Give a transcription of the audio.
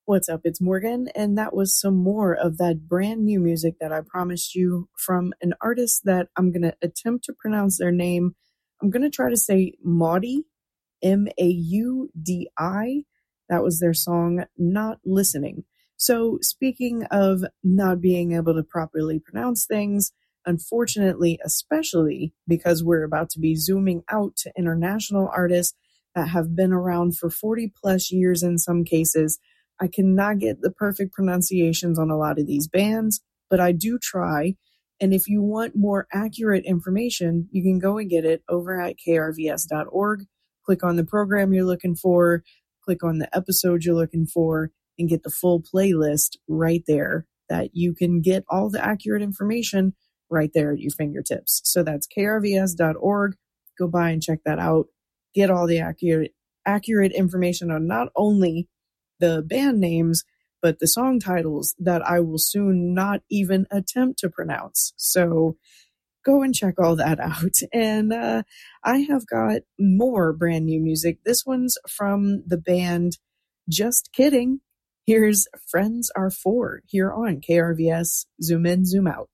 What's up? It's Morgan, and that was some more of that brand new music that I promised you from an artist that I'm going to attempt to pronounce their name. I'm going to try to say Maudi, Maudi. That was their song, Not Listening. So, speaking of not being able to properly pronounce things, unfortunately, especially because we're about to be zooming out to international artists that have been around for 40 plus years in some cases, I cannot get the perfect pronunciations on a lot of these bands, but I do try. And if you want more accurate information, you can go and get it over at krvs.org. Click on the program you're looking for, click on the episode you're looking for, and get the full playlist right there that you can get all the accurate information right there at your fingertips. So that's krvs.org. Go by and check that out. Get all the accurate information on not only the band names, but the song titles that I will soon not even attempt to pronounce. So go and check all that out. And I have got more brand new music. This one's from the band Just Kidding. Here's Friends Are For here on KRVS Zoom In, Zoom Out.